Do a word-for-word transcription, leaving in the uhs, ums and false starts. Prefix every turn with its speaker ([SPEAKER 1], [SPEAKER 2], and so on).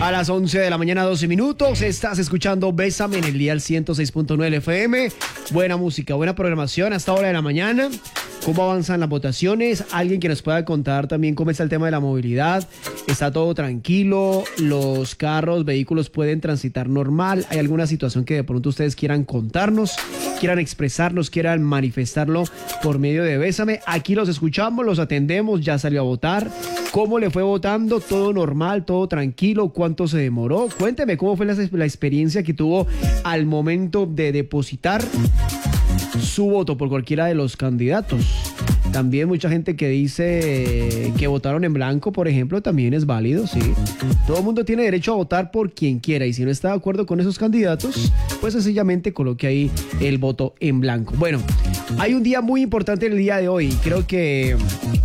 [SPEAKER 1] A las once de la mañana, doce minutos, estás escuchando Bésame en el dial ciento seis punto nueve F M. Buena música, buena programación hasta hora de la mañana. ¿Cómo avanzan las votaciones? Alguien que nos pueda contar también cómo está el tema de la movilidad. ¿Está todo tranquilo? ¿Los carros, vehículos pueden transitar normal? ¿Hay alguna situación que de pronto ustedes quieran contarnos, quieran expresarnos, quieran manifestarlo por medio de Bésame? Aquí los escuchamos, los atendemos, ya salió a votar. ¿Cómo le fue votando? ¿Todo normal? ¿Todo tranquilo? ¿Cuánto se demoró? Cuénteme cómo fue la, la experiencia que tuvo al momento de depositar su voto por cualquiera de los candidatos. También mucha gente que dice que votaron en blanco, por ejemplo, también es válido, sí. Todo el mundo tiene derecho a votar por quien quiera y si no está de acuerdo con esos candidatos, pues sencillamente coloque ahí el voto en blanco. Bueno, hay un día muy importante el día de hoy. Creo que